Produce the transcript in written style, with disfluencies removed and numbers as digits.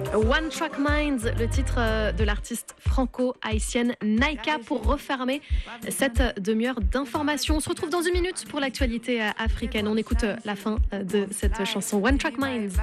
One Track Minds, le titre de l'artiste franco-haïtienne Naika, pour refermer cette demi-heure d'information. On se retrouve dans une minute pour l'actualité africaine. On écoute la fin de cette chanson One Track Minds.